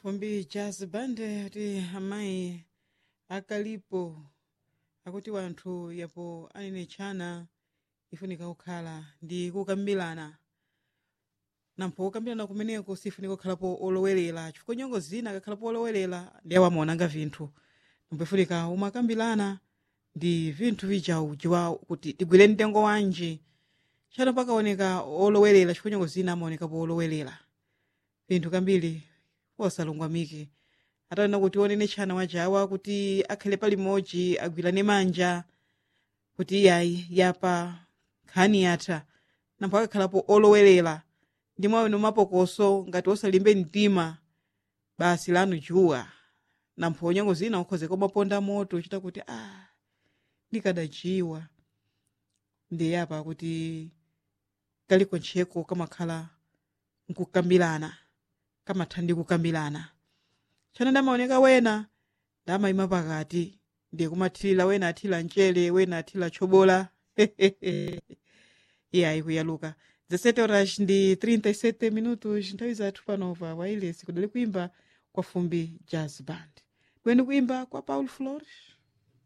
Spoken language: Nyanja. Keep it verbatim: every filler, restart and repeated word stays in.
Fumbi jazz band ati amayi akalipo akuti wanthu yapo anene chana ifunika kukhala ndi kukambirana nampho kukambirana kumeneko sifunika kukhalapo olowerera chifukwa nyongo zina akakhalapo olowerera ndi awamaonanga vinthu nampho ifunika umakambirana ndi vinthu vija ujiwa kuti tigwire mtengo wanji chano pakaoneka olowerera chifukwa nyongo zina amaonekapo olowerera vinthu kambiri osalungwamike ataona kuti onene chana wajawa kuti akhale palimodzi agwirane manja kuti yayi yapa khani yatha nampho akakhalapo olowerera ndi mwawino mapokoso ngati osalimbe mtima basi lanu juwa nampho nyongo zina ukhoze komaponda moto chita kuti ah ndikadajiwa ndi yapa kuti kaliko ncheko kamakhala nkukambirana kamathandi kukambirana chana ndamaoneka wena ndamayima pakati ndiye kumathirira wena athira mchere wena athira chobola iyayi kuyaluka dezessete horas ndi trinta e sete minutos nthawi zathu panova wailesi kudali kuimba kwa Fumbi Jazz Band kweni kuimba kwa Paulo Flores.